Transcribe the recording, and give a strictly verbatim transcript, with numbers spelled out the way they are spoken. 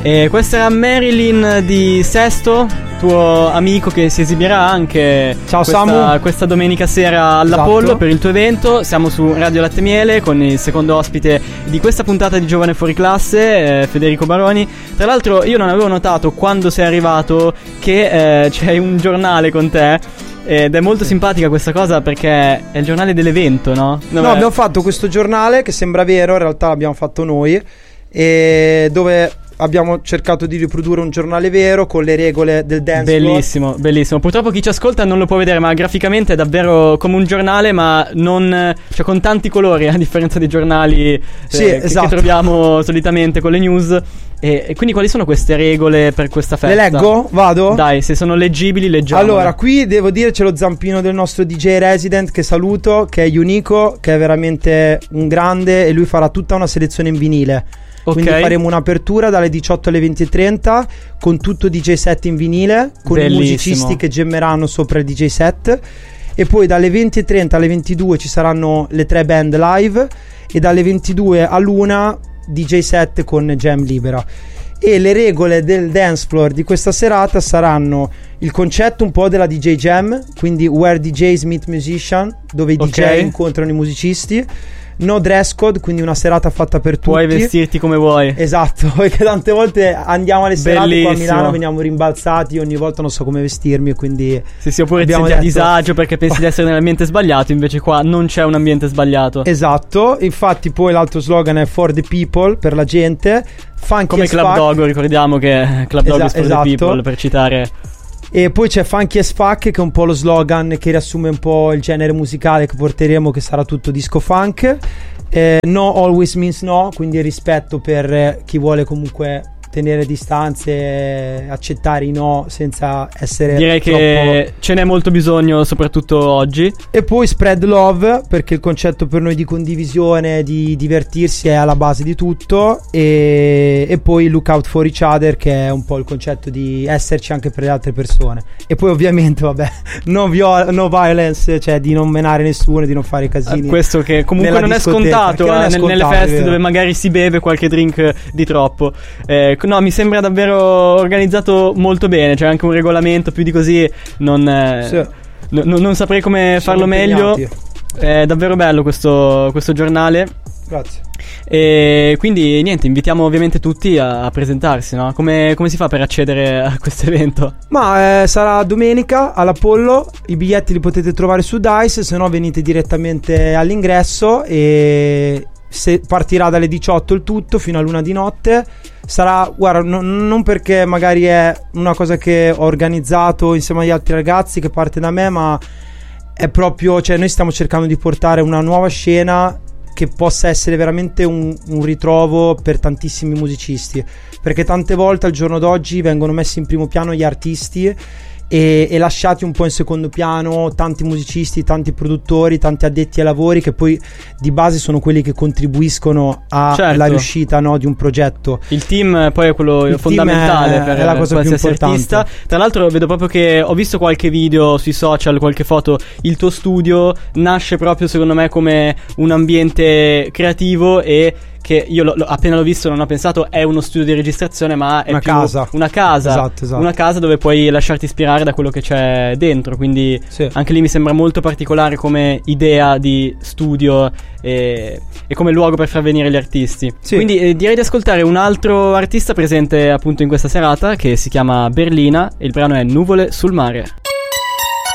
E questa era Marilyn di Sesto, tuo amico che si esibirà anche Ciao questa, Samu. questa domenica sera all'Apollo, esatto, per il tuo evento. Siamo su Radio Latte Miele con il secondo ospite di questa puntata di Giovane Fuori Classe, eh, Federico Baroni. Tra l'altro io non avevo notato quando sei arrivato che eh, c'è un giornale con te. Ed è molto simpatica questa cosa perché è il giornale dell'evento, no? No, abbiamo fatto questo giornale che sembra vero, in realtà l'abbiamo fatto noi, e dove abbiamo cercato di riprodurre un giornale vero con le regole del dance floor. Bellissimo, bellissimo. Purtroppo chi ci ascolta non lo può vedere, ma graficamente è davvero come un giornale, ma non, cioè con tanti colori, a differenza dei giornali sì, eh, che, esatto. che troviamo solitamente con le news. E, e quindi quali sono queste regole per questa festa? Le leggo? Vado? Dai, se sono leggibili, leggiamo. Allora, qui devo dire c'è lo zampino del nostro D J resident che saluto, che è Unico, che è veramente un grande, e lui farà tutta una selezione in vinile. Okay. Quindi faremo un'apertura dalle diciotto alle venti e trenta con tutto D J set in vinile, con Bellissimo. i musicisti che gemmeranno sopra il D J set. E poi dalle venti e trenta alle ventidue ci saranno le tre band live, e dalle ventidue all'una D J set con jam libera. E le regole del dance floor di questa serata saranno il concetto un po' della D J jam, quindi where D Js meet musician, dove i D J okay. incontrano i musicisti. No dress code, quindi una serata fatta per tutti. Puoi vestirti come vuoi. Esatto, perché tante volte andiamo alle serate Bellissimo. qua a Milano, veniamo rimbalzati, ogni volta non so come vestirmi, e quindi sì, sì, oppure ti abbiamo senti a detto... disagio perché pensi di essere nell'ambiente sbagliato, invece qua non c'è un ambiente sbagliato. Esatto, infatti poi l'altro slogan è for the people, per la gente. Funky Come as Club fuck. Dog, ricordiamo che Club Dog Esa- is for esatto. the people, per citare. E poi c'è Funky as Fuck, che è un po' lo slogan che riassume un po' il genere musicale che porteremo, che sarà tutto disco funk. eh, No always means no, quindi il rispetto per eh, chi vuole comunque tenere distanze, accettare i no senza essere Direi troppo... che ce n'è molto bisogno, soprattutto oggi. E poi spread love, perché il concetto per noi di condivisione, di divertirsi, è alla base di tutto. E, e poi look out for each other, che è un po' il concetto di esserci anche per le altre persone. E poi ovviamente vabbè, no, viola, no violence, cioè di non menare nessuno, di non fare casini. Eh, questo che comunque non è, scontato, non è eh, scontato, nelle è feste vero. dove magari si beve qualche drink di troppo. eh, No, mi sembra davvero organizzato molto bene. C'è anche un regolamento, più di così non, eh, Sì. no, no, non saprei come Siamo farlo meglio. impegnati. È davvero bello questo, questo giornale. Grazie. E quindi niente, invitiamo ovviamente tutti a, a presentarsi, no? Come, come si fa per accedere a questo evento? Ma eh, sarà domenica all'Apollo. I biglietti li potete trovare su Dice, se no venite direttamente all'ingresso. E se partirà dalle diciotto il tutto fino all'una di notte. Sarà, guarda, no, non perché magari è una cosa che ho organizzato insieme agli altri ragazzi, che parte da me, ma è proprio, cioè noi stiamo cercando di portare una nuova scena che possa essere veramente un, un ritrovo per tantissimi musicisti, perché tante volte al giorno d'oggi vengono messi in primo piano gli artisti e, e lasciati un po' in secondo piano tanti musicisti, tanti produttori, tanti addetti ai lavori, che poi di base sono quelli che contribuiscono alla certo. riuscita, no, di un progetto. Il team poi è quello Il fondamentale team è, per è la cosa più qualsiasi importante. artista. Tra l'altro vedo proprio che ho visto qualche video sui social, qualche foto. Il tuo studio nasce proprio, secondo me, come un ambiente creativo, e che io lo, lo, appena l'ho visto non ho pensato è uno studio di registrazione, ma è una più casa. una casa Esatto, esatto. una casa dove puoi lasciarti ispirare da quello che c'è dentro. Quindi sì. Anche lì mi sembra molto particolare come idea di studio e, e come luogo per far venire gli artisti. Sì. Quindi eh, direi di ascoltare un altro artista presente appunto in questa serata, che si chiama Berlina, e il brano è Nuvole sul mare.